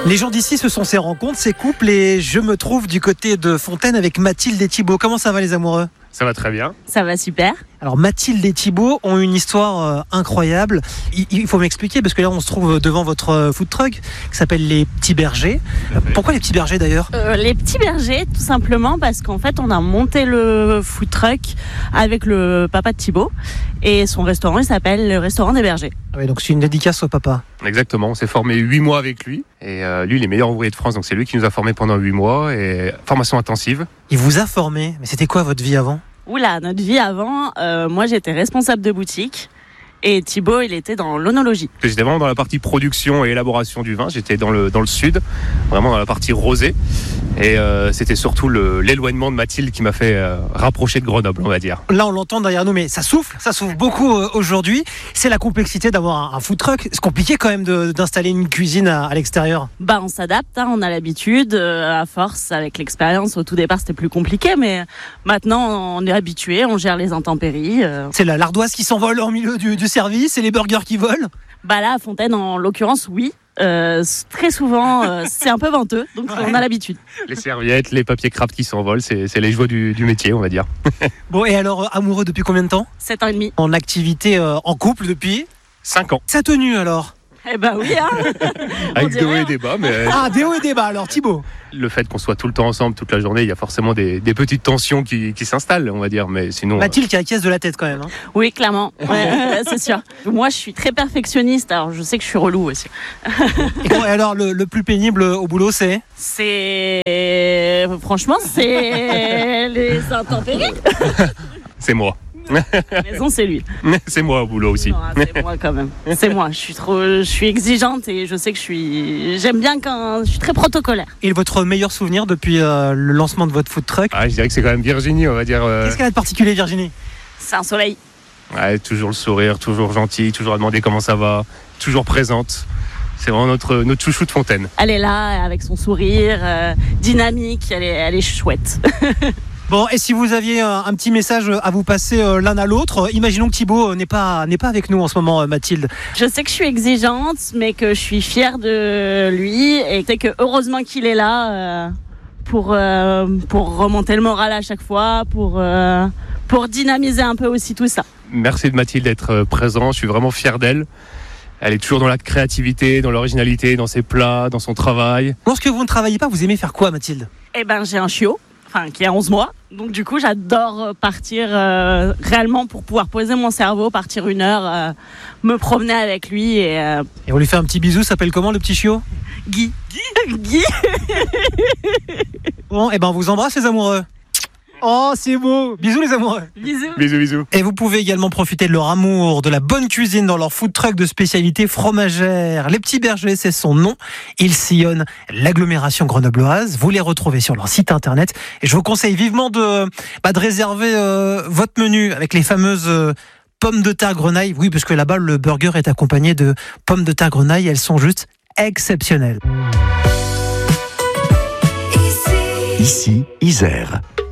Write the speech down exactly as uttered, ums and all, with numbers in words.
Les gens d'ici, ce sont ces rencontres, ces couples, et je me trouve du côté de Fontaine avec Mathilde et Thibaut. Comment ça va les amoureux ? Ça va très bien. Ça va super. Alors Mathilde et Thibaut ont une histoire euh, incroyable. Il, il faut m'expliquer parce que là on se trouve devant votre euh, food truck qui s'appelle Les Petits Bergers. Euh, pourquoi Les Petits Bergers d'ailleurs ? euh, Les Petits Bergers, tout simplement parce qu'en fait on a monté le food truck avec le papa de Thibaut et son restaurant il s'appelle le Restaurant des Bergers. Ah oui, donc c'est une dédicace au papa. Exactement, on s'est formé huit mois avec lui. Et euh, lui, il est meilleur ouvrier de France, donc c'est lui qui nous a formés pendant huit mois. Et formation intensive. Il vous a formé, mais c'était quoi votre vie avant ? Oula, notre vie avant, euh, moi j'étais responsable de boutique et Thibaut il était dans l'onologie. J'étais vraiment dans la partie production et élaboration du vin, j'étais dans le, dans le sud, vraiment dans la partie rosée. Et euh, c'était surtout le, l'éloignement de Mathilde qui m'a fait euh, rapprocher de Grenoble, on va dire. Là on l'entend derrière nous, mais ça souffle, ça souffle beaucoup euh, aujourd'hui. C'est la complexité d'avoir un, un food truck. C'est compliqué quand même de, d'installer une cuisine à, à l'extérieur. Bah on s'adapte, hein, on a l'habitude, euh, à force avec l'expérience. Au tout départ c'était plus compliqué, mais maintenant on est habitué, on gère les intempéries. Euh. C'est la, l'ardoise qui s'envole au milieu du, du service et les burgers qui volent. Bah là à Fontaine en l'occurrence oui. Euh, très souvent, euh, c'est un peu venteux, donc ouais. On a l'habitude. Les serviettes, les papiers crapes qui s'envolent, c'est, c'est les joies du, du métier, on va dire. Bon, et alors, amoureux depuis combien de temps ? sept ans et demi. En activité euh, en couple depuis ? cinq ans. Sa tenue alors ? Eh ben oui, hein. Avec des hauts et des bas, mais... Ah, des hauts et des bas, alors Thibaut. Le fait qu'on soit tout le temps ensemble, toute la journée, il y a forcément des, des petites tensions qui, qui s'installent, on va dire, mais sinon... Mathilde qui acquiesce de la tête quand même. Hein. Oui, clairement, ouais, c'est sûr. Moi, je suis très perfectionniste, alors je sais que je suis relou aussi. Et, bon, et alors, le, le plus pénible au boulot, c'est ? C'est... Franchement, c'est les intempéries. C'est moi. À la maison, c'est lui. C'est moi au boulot aussi. Non, c'est moi quand même. C'est moi. Je suis trop, je suis exigeante et je sais que je suis. J'aime bien quand je suis très protocolaire. Et votre meilleur souvenir depuis euh, le lancement de votre food truck ? Ah, je dirais que c'est quand même Virginie, on va dire. Euh... Qu'est-ce qu'elle a de particulier, Virginie ? C'est un soleil. Ouais, toujours le sourire, toujours gentil, toujours à demander comment ça va, toujours présente. C'est vraiment notre notre chouchou de Fontaine. Elle est là avec son sourire, euh, dynamique. Elle est, elle est chouette. Bon, et si vous aviez un, un petit message à vous passer euh, l'un à l'autre, euh, imaginons que Thibaut n'est pas, n'est pas avec nous en ce moment, euh, Mathilde. Je sais que je suis exigeante, mais que je suis fière de lui et que heureusement qu'il est là euh, pour, euh, pour remonter le moral à chaque fois, pour, euh, pour dynamiser un peu aussi tout ça. Merci de Mathilde d'être présente, je suis vraiment fier d'elle. Elle est toujours dans la créativité, dans l'originalité, dans ses plats, dans son travail. Lorsque vous ne travaillez pas, vous aimez faire quoi, Mathilde ? Eh ben, j'ai un chiot. Enfin, qui a onze mois. Donc du coup, j'adore partir euh, réellement pour pouvoir poser mon cerveau, partir une heure, euh, me promener avec lui. Et, euh... et on lui fait un petit bisou, ça s'appelle comment le petit chiot ? Guy. Guy Guy. Bon, et ben on vous embrasse les amoureux. Oh, c'est beau. Bisous les amoureux. Bisous. Bisous, bisous. Et vous pouvez également profiter de leur amour, de la bonne cuisine dans leur food truck de spécialité fromagère. Les Petits Bergers, c'est son nom. Ils sillonnent l'agglomération grenobloise. Vous les retrouvez sur leur site internet. Et je vous conseille vivement de, bah, de réserver euh, votre menu avec les fameuses euh, pommes de terre grenaille. Oui, parce que là-bas, le burger est accompagné de pommes de terre grenaille. Elles sont juste exceptionnelles. Ici, Isère.